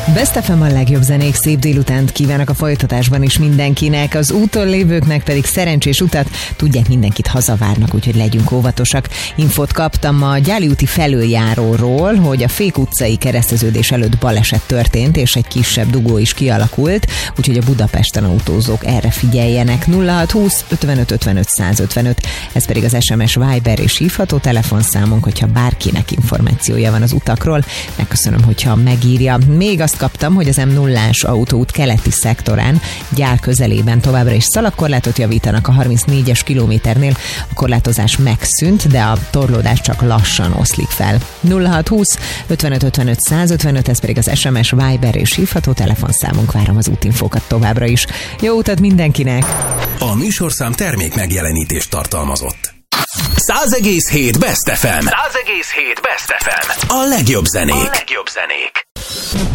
Best FM a legjobb zenék, szép délutánt kívánok a folytatásban is mindenkinek, az úton lévőknek pedig szerencsés utat, tudják, mindenkit hazavárnak, úgyhogy legyünk óvatosak. Infót kaptam a Gyáli úti felüljáróról, hogy a Fék utcai kereszteződés előtt baleset történt, és egy kisebb dugó is kialakult, úgyhogy a Budapesten autózók erre figyeljenek. 0620 55 55 155, ez pedig az SMS, Viber és hívható telefonszámunk, hogyha bárkinek információja van az utakról. Megköszönöm, hogyha megírja. Még azt kaptam, hogy az M0-ás autóút keleti szektorán, Gyál közelében továbbra is szalagkorlátot javítanak a 34-es kilométernél. A korlátozás megszűnt, de a torlódás csak lassan oszlik fel. 0620 55 55 155, ez pedig az SMS, Viber és hívható telefonszámunk. Várom az útinfókat továbbra is. Jó utat mindenkinek! A műsorszám termék megjelenítést tartalmazott. 100,7 Best FM. 100,7 Best FM. A legjobb zenék.